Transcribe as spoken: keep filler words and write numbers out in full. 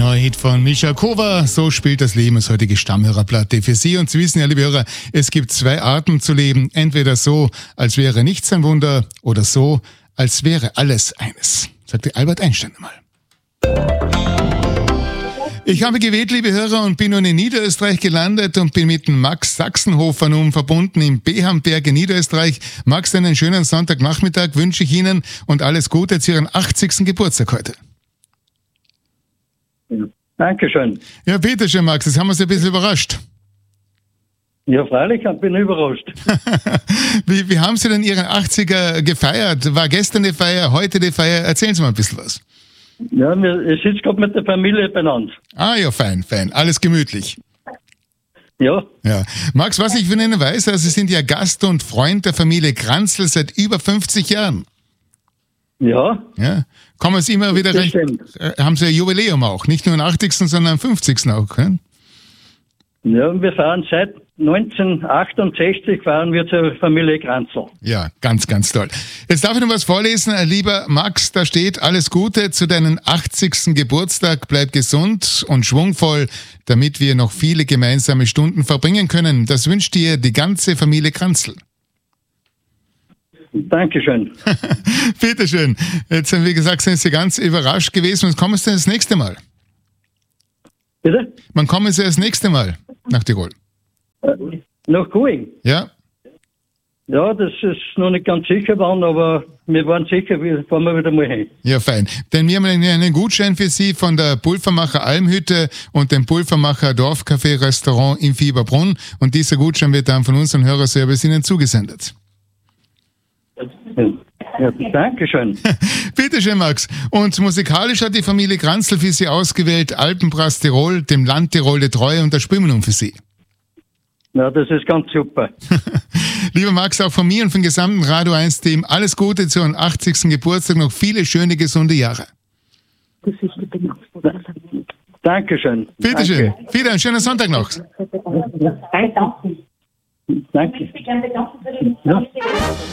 neue Hit von Mischa Kova. So spielt das Leben als heutige Stammhörerplatte für Sie. Und Sie wissen ja, liebe Hörer, es gibt zwei Arten zu leben. Entweder so, als wäre nichts ein Wunder, oder so, als wäre alles eines. Sagte Albert Einstein einmal. Ich habe gewählt, liebe Hörer, und bin nun in Niederösterreich gelandet und bin mit dem Max Sachsenhofer nun verbunden im Behamberg in Niederösterreich. Max, einen schönen Sonntagnachmittag wünsche ich Ihnen und alles Gute zu Ihrem achtzigsten Geburtstag heute. Dankeschön. Ja, bitteschön, Max, das haben wir uns ein bisschen überrascht. Ja, freilich, ich bin überrascht. wie, wie haben Sie denn Ihren achtziger gefeiert? War gestern die Feier, heute die Feier? Erzählen Sie mal ein bisschen was. Ja, ich sitze gerade mit der Familie benannt. Ah ja, fein, fein. Alles gemütlich. Ja. Ja. Max, was ich von Ihnen weiß, also Sie sind ja Gast und Freund der Familie Kranzl seit über fünfzig Jahren. Ja. Ja. Kommen Sie immer wieder Das recht, stimmt. äh, haben Sie ein Jubiläum auch, nicht nur am achtzigsten, sondern am fünfzigsten auch. Ne? Ja, und wir fahren seit neunzehnhundertachtundsechzig fahren wir zur Familie Kranzl. Ja, ganz, ganz toll. Jetzt darf ich noch was vorlesen. Lieber Max, da steht: Alles Gute zu deinem achtzigsten Geburtstag. Bleib gesund und schwungvoll, damit wir noch viele gemeinsame Stunden verbringen können. Das wünscht dir die ganze Familie Kranzl. Dankeschön. Bitteschön. Jetzt, wie gesagt, sind Sie ganz überrascht gewesen. Und kommen Sie das nächste Mal? Bitte? Wann kommen Sie das nächste Mal nach Tirol? Äh, nach Going? Ja? Ja, das ist noch nicht ganz sicher wann, aber wir waren sicher, wir fahren wir wieder mal hin. Ja, fein. Denn wir haben einen, einen Gutschein für Sie von der Pulvermacher Almhütte und dem Pulvermacher Dorfcafé Restaurant in Fieberbrunn. Und dieser Gutschein wird dann von unserem Hörerservice Ihnen zugesendet. Ja, Dankeschön. Bitteschön, Max. Und musikalisch hat die Familie Kranzl für Sie ausgewählt Alpenbrass Tirol, dem Land Tirol der Treue und das Spielmenum für Sie. Ja, das ist ganz super. Lieber Max, auch von mir und vom gesamten Radio eins Team alles Gute zu Ihrem achtzigsten Geburtstag, noch viele schöne, gesunde Jahre. Dankeschön. Bitteschön. Danke. Wieder einen schönen Sonntag noch. Danke. Ich möchte gerne bedanken für den Ja.